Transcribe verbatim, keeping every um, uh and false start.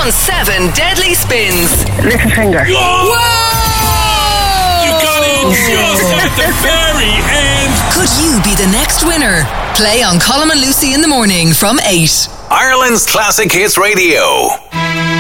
on seven deadly spins. Little finger. Whoa! You got it just at the very end. Could you be the next winner? Play on Colin and Lucy in the morning from eight. Ireland's Classic Hits Radio.